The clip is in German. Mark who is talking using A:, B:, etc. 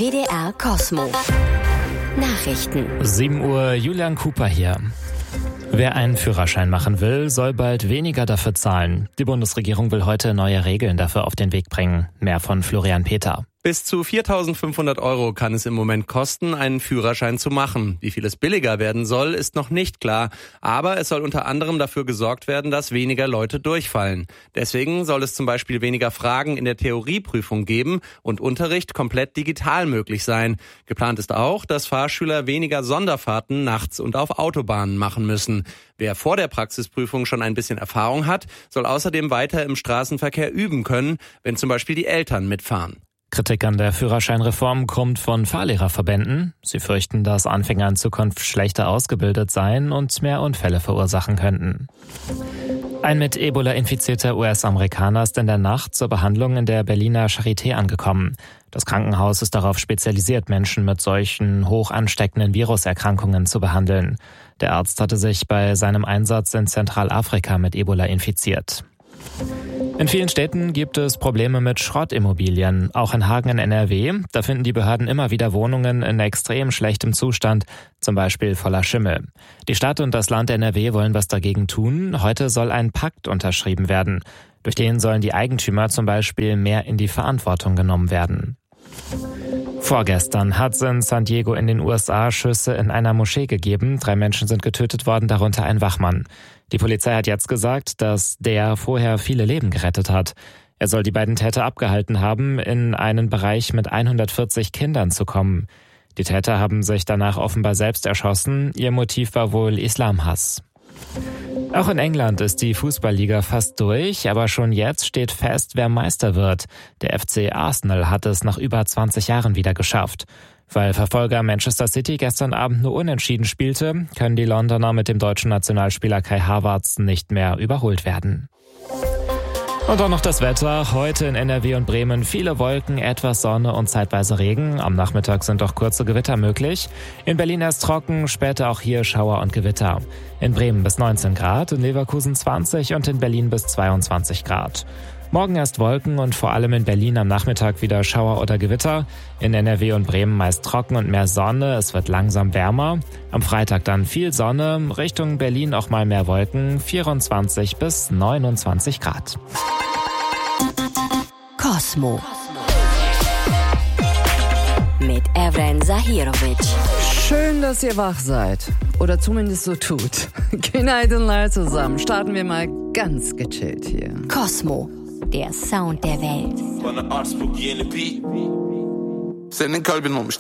A: WDR Cosmo. Nachrichten.
B: 7 Uhr, Julian Cooper hier. Wer einen Führerschein machen will, soll bald weniger dafür zahlen. Die Bundesregierung will heute neue Regeln dafür auf den Weg bringen. Mehr von Florian Peter.
C: Bis zu 4.500 € kann es im Moment kosten, einen Führerschein zu machen. Wie viel es billiger werden soll, ist noch nicht klar. Aber es soll unter anderem dafür gesorgt werden, dass weniger Leute durchfallen. Deswegen soll es zum Beispiel weniger Fragen in der Theorieprüfung geben und Unterricht komplett digital möglich sein. Geplant ist auch, dass Fahrschüler weniger Sonderfahrten nachts und auf Autobahnen machen müssen. Wer vor der Praxisprüfung schon ein bisschen Erfahrung hat, soll außerdem weiter im Straßenverkehr üben können, wenn zum Beispiel die Eltern mitfahren.
B: Kritik an der Führerscheinreform kommt von Fahrlehrerverbänden. Sie fürchten, dass Anfänger in Zukunft schlechter ausgebildet seien und mehr Unfälle verursachen könnten. Ein mit Ebola infizierter US-Amerikaner ist in der Nacht zur Behandlung in der Berliner Charité angekommen. Das Krankenhaus ist darauf spezialisiert, Menschen mit solchen hoch ansteckenden Viruserkrankungen zu behandeln. Der Arzt hatte sich bei seinem Einsatz in Zentralafrika mit Ebola infiziert. In vielen Städten gibt es Probleme mit Schrottimmobilien, auch in Hagen in NRW. Da finden die Behörden immer wieder Wohnungen in extrem schlechtem Zustand, zum Beispiel voller Schimmel. Die Stadt und das Land NRW wollen was dagegen tun. Heute soll ein Pakt unterschrieben werden. Durch den sollen die Eigentümer zum Beispiel mehr in die Verantwortung genommen werden. Vorgestern hat es in San Diego in den USA Schüsse in einer Moschee gegeben. 3 Menschen sind getötet worden, darunter ein Wachmann. Die Polizei hat jetzt gesagt, dass der vorher viele Leben gerettet hat. Er soll die beiden Täter abgehalten haben, in einen Bereich mit 140 Kindern zu kommen. Die Täter haben sich danach offenbar selbst erschossen. Ihr Motiv war wohl Islamhass. Auch in England ist die Fußballliga fast durch, aber schon jetzt steht fest, wer Meister wird. Der FC Arsenal hat es nach über 20 Jahren wieder geschafft. Weil Verfolger Manchester City gestern Abend nur unentschieden spielte, können die Londoner mit dem deutschen Nationalspieler Kai Havertz nicht mehr überholt werden. Und auch noch das Wetter. Heute in NRW und Bremen viele Wolken, etwas Sonne und zeitweise Regen. Am Nachmittag sind auch kurze Gewitter möglich. In Berlin erst trocken, später auch hier Schauer und Gewitter. In Bremen bis 19 Grad, in Leverkusen 20 und in Berlin bis 22 Grad. Morgen erst Wolken und vor allem in Berlin am Nachmittag wieder Schauer oder Gewitter. In NRW und Bremen meist trocken und mehr Sonne. Es wird langsam wärmer. Am Freitag dann viel Sonne. Richtung Berlin auch mal mehr Wolken. 24 bis 29 Grad.
A: Cosmo. Mit Evren Zahirovic.
D: Schön, dass ihr wach seid. Oder zumindest so tut. Günaydınlar zusammen. Starten wir mal ganz gechillt hier.
A: Cosmo. Der Sound der Welt.
E: Senin kalbin olmuş.